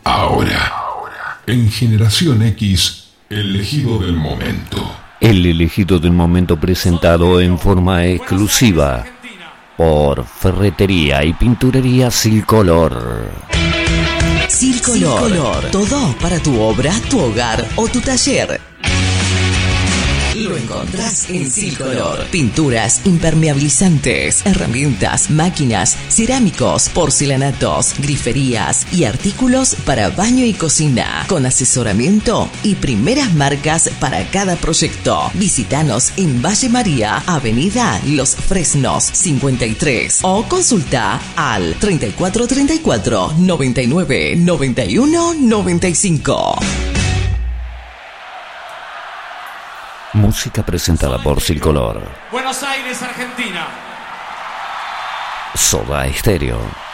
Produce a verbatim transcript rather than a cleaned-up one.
Ahora, en Generación X, el elegido del momento. El elegido del momento presentado en forma exclusiva por Ferretería y Pinturería Silcolor. Silcolor, todo para tu obra, tu hogar o tu taller. Lo encontrás en Silcolor. Pinturas, impermeabilizantes, herramientas, máquinas, cerámicos, porcelanatos, griferías y artículos para baño y cocina, con asesoramiento y primeras marcas para cada proyecto. Visítanos en Valle María, Avenida Los Fresnos cincuenta y tres, o consulta al treinta y cuatro treinta y cuatro noventa y nueve noventa y uno noventa y cinco. Música presentada por Silcolor. Buenos Aires, Argentina. Soda Estéreo.